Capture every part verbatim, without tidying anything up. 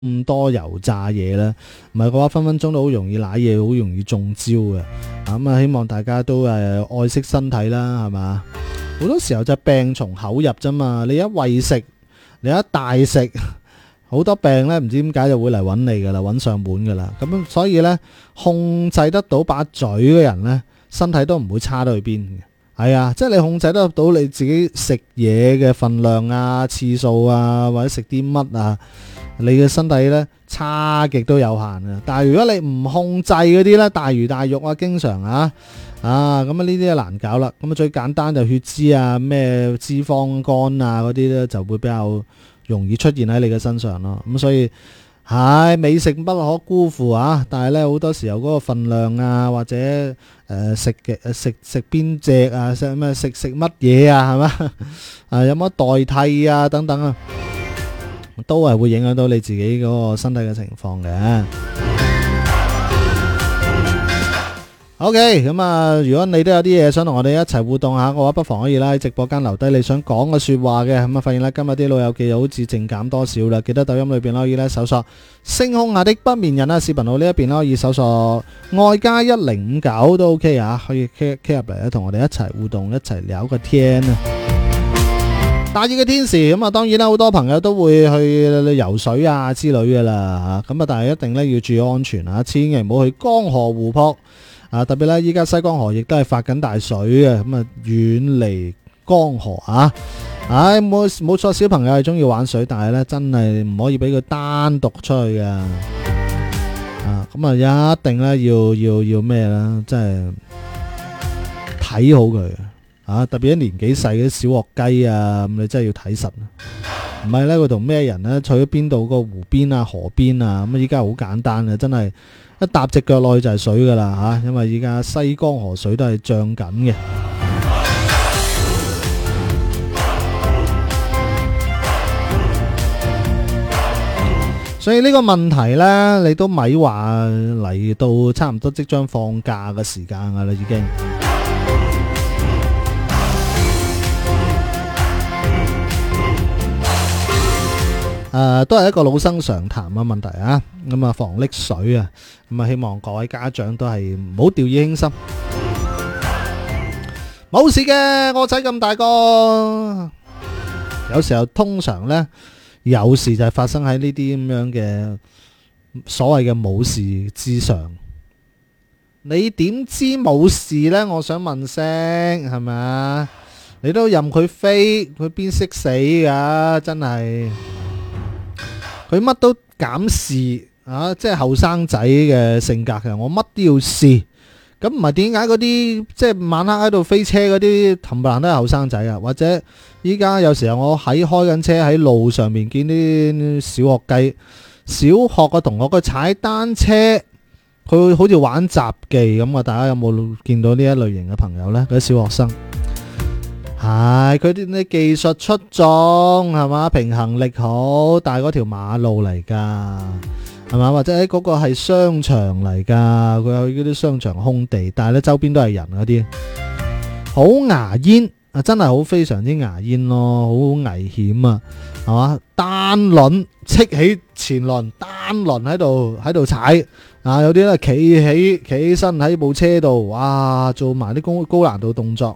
咁多油炸嘢啦，唔係嘅話分分鐘都好容易瀨嘢，好容易中招嘅。咁啊，希望大家都誒愛惜身體啦，係嘛？好多時候就病從口入啫嘛，你一餵食，你一大食，好多病咧唔知點解就會嚟揾你噶啦，揾上門噶啦。咁所以咧，控制得到把嘴嘅人咧，身體都唔會差到去邊嘅。係啊，即係你控制得到你自己食嘢嘅份量啊、次數啊，或者食啲乜啊，你嘅身體咧差極都有限啊。但係如果你唔控制嗰啲咧，大魚大肉啊，經常啊啊咁啊呢啲就難搞啦。咁啊最簡單就血脂啊、咩脂肪肝啊嗰啲咧就會比較容易出現喺你嘅身上咯。咁所以係美食不可辜負啊！但係咧好多時候嗰個份量啊，或者誒、呃、食嘅食食邊隻啊，食咩食食乜嘢啊，係嘛啊有乜代替啊等等啊，都係會影響到你自己嗰個身體嘅情況嘅。OK，咁啊，如果你都有啲嘢想同我哋一齊互動下嘅話，不妨可以啦喺直播間留低你想講嘅說話嘅。咁啊，發現咧今日啲老友記又好似淨減多少啦。記得抖音裏邊可以咧搜索星空下的不眠人啊，視頻號呢一邊可以搜索愛加一零五九都 OK 啊，可以 K K 入嚟咧同我哋一齊互動，一齊聊個天啊！大熱嘅天時，咁啊，當然啦，好多朋友都會去游水啊之類嘅啦吓，咁啊，但係一定咧要注意安全啊，千祈唔好去江河湖泊。啊！特別咧，依家西江河亦都係發緊大水嘅，咁啊遠離江河啊！唉，冇冇錯，小朋友係中意玩水，但係咧真係唔可以俾佢單獨出去嘅。啊，咁啊一定咧要要要咩啦？即係睇好佢啊！特別啲年紀細嘅小學雞啊，咁你真係要睇實。唔係咧，佢同咩人咧去咗邊度個湖邊啊、河邊啊？咁啊，依家好簡單嘅，真係。一踏隻腳落去就係水噶啦吓，因為依家西江河水都係漲緊嘅，所以呢個問題呢，你都咪話嚟到差唔多即將放假嘅時間噶啦，已經。誒、呃，都係一個老生常談嘅問題啊！咁啊，防溺水啊，咁啊，希望各位家長都係唔好掉以輕心。冇事嘅，我仔咁大個。有時候通常呢，有事就係發生喺呢啲咁樣嘅所謂嘅冇事之上。你點知冇事呢？我想問聲，係咪啊？你都任佢飛，佢邊識死噶？真係。佢乜都減試啊！即係後生仔嘅性格嘅，我乜都要試。咁唔係點解嗰啲即係晚黑喺度飛車嗰啲冚唪唥都係後生仔啊？或者依家有時候我喺開緊車喺路上面見啲小學雞、小學嘅同學佢踩單車，佢好似玩雜技咁啊！大家有冇見到呢一類型嘅朋友呢？嗰啲小學生。係佢啲啲技術出眾係嘛，平衡力好，但係嗰條馬路嚟噶係嘛，或者喺嗰個係商場嚟噶，佢有嗰啲商場空地，但係咧周邊都係人嗰啲，好牙煙啊，真係好非常之牙煙咯，好危險啊，係嘛，單輪戚起前輪，單輪喺度喺度踩啊，有啲咧企起企起身喺部車度，哇，做埋啲高高難度動作。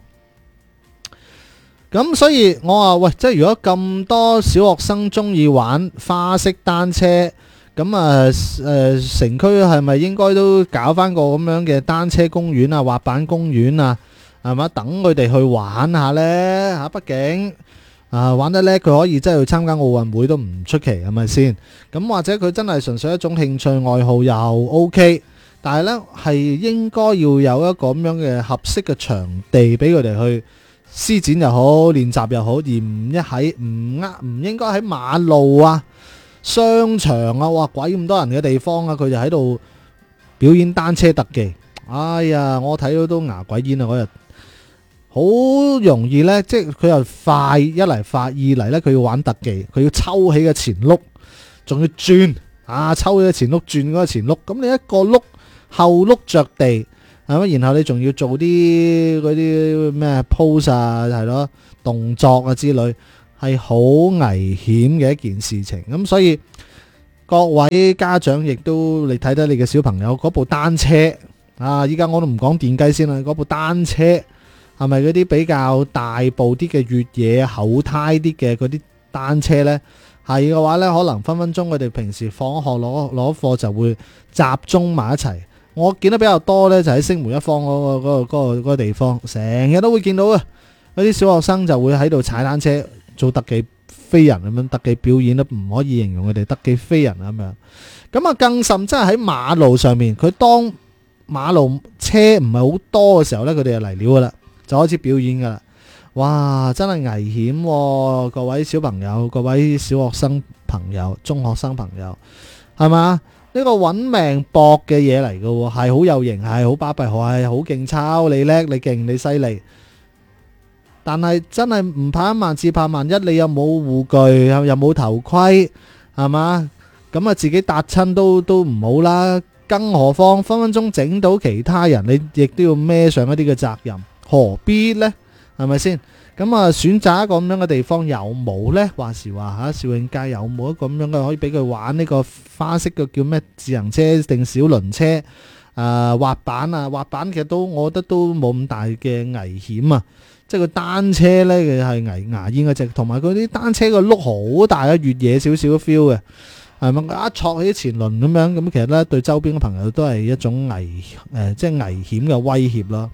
咁所以我話喂，即係如果咁多小學生中意玩花式單車，咁啊誒城區係咪應該都搞翻個咁樣嘅單車公園啊、滑板公園啊，係嘛？等佢哋去玩下呢吓，畢竟啊玩得叻，佢可以真係去參加奧運會都唔出奇，係咪先？咁或者佢真係純粹一種興趣愛好又 OK，但係呢係應該要有一個咁樣嘅合適嘅場地俾佢哋去施展又好，練習又好，而唔一喺唔呃唔應該喺馬路啊、商場啊，哇鬼咁多人嘅地方啊，佢就喺度表演單車特技。哎呀，我睇到都牙鬼煙啊！嗰日好容易呢，即係佢又快，一嚟快，二嚟呢，佢要玩特技，佢要抽起個前轆，仲要轉啊，抽起個前轆，轉嗰個前轆，咁你一個轆後轆着地。係咪？然後你仲要做啲嗰啲咩 pose 啊，係咯，動作啊之類，係好危險嘅一件事情。咁所以各位家長亦都你睇睇你嘅小朋友嗰部單車啊，依家我都唔講電雞先啦，嗰部單車係咪嗰啲比較大部啲嘅越野厚胎啲嘅嗰啲單車呢？係嘅話呢，可能分分鐘佢哋平時放學攞攞課就會集中埋一齊。我見得比較多呢，就喺星梅一方嗰、嗰個嗰、嗰個嗰、嗰個地方，成日都會見到啊！嗰啲小學生就會喺度踩單車做特技飛人咁樣，特技表演都唔可以形容佢哋特技飛人咁樣。咁啊，更甚真係喺馬路上面，佢當馬路車唔係好多嘅時候呢，佢哋就嚟料噶啦，就開始表演噶啦。哇！真係危險喎，各位小朋友、各位小學生朋友、中學生朋友，係嘛？呢個揾命搏嘅嘢嚟嘅喎，係好有型，係好巴閉，係好勁抽，你叻，你勁，你犀利。但係真係唔怕一萬，只怕萬一，你有冇護具，又冇頭盔，係嘛？咁啊，自己搭親都都唔好啦。更何況分分鐘整到其他人，你亦都要孭上一啲嘅責任，何必呢？係咪先？咁啊，選擇一個咁樣嘅地方有冇呢？話時話吓，肇慶街有冇一個咁樣嘅可以俾佢玩呢個花式嘅叫咩自行車定小輪車？誒、呃，滑板啊，滑板其實都我覺得都冇咁大嘅危險啊！即係個單車呢，佢係危牙煙嗰隻，同埋佢啲單車個轆好大啊，越野少少嘅 feel 嘅，係咪？一挫起前輪咁樣，咁其實呢對周邊嘅朋友都係一種危誒、呃，即係危險嘅威脅咯。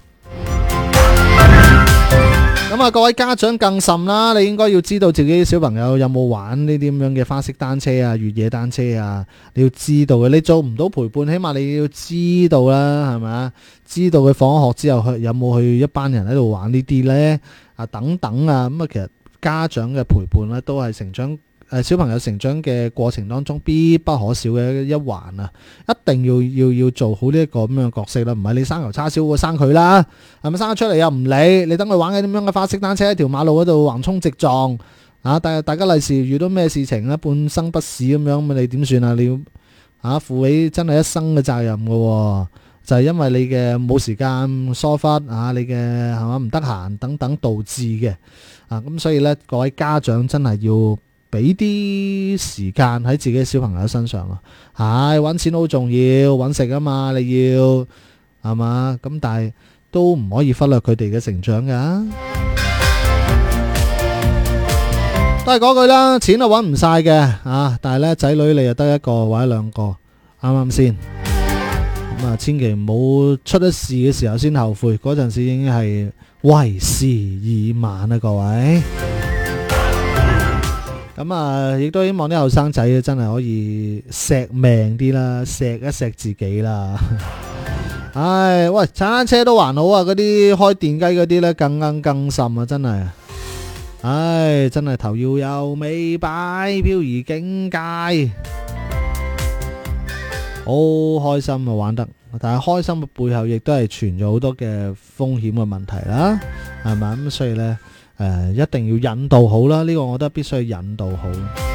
咁啊，各位家長更甚啦，你應該要知道自己小朋友有冇玩呢啲咁樣嘅花式單車啊、越野單車啊，你要知道嘅。你做唔到陪伴，起碼你要知道啦，係咪？知道佢放學之後去有冇去一班人喺度玩呢啲呢？啊，等等啊，咁啊，其實家長嘅陪伴呢，都係成長。誒，小朋友成長嘅過程當中必不可少嘅一環啊！一定要要要做好呢一個咁樣嘅角色啦，唔係你生牛叉燒，生佢啦，係咪生咗出嚟又唔理？你等佢玩緊點樣嘅花式單車喺條馬路嗰度橫衝直撞啊！大大家利是遇到咩事情咧，半生不死咁樣，咁你點算啊？你要啊負起真係一生嘅責任嘅喎，就係因為你嘅冇時間疏忽啊，你嘅係嘛唔得閒等等導致嘅啊，咁所以咧，各位家長真係要俾啲時間喺自己嘅小朋友身上咯，係揾錢好重要，揾食啊嘛，你要係嘛？咁但係都唔可以忽略佢哋嘅成長噶，都係嗰句啦，錢都揾唔晒嘅啊！但係呢，仔女你又得一個或者兩個，啱啱先？咁啊，千祈唔好出咗事嘅時候先後悔，嗰陣時已經係為時已晚啊！各位。咁啊，亦都希望啲後生仔真係可以錫命啲啦，錫一錫自己啦。唉，喂，踩單車都還好啊，嗰啲開電雞嗰啲呢，更更更甚啊，真係。唉，真係頭搖又尾擺，漂移境界，好開心啊，玩得。但係開心嘅背後，亦都係存咗好多嘅風險嘅問題啦，係咪咁？所以呢。誒、呃，一定要引導好啦，呢、這個我覺得必須要引導好。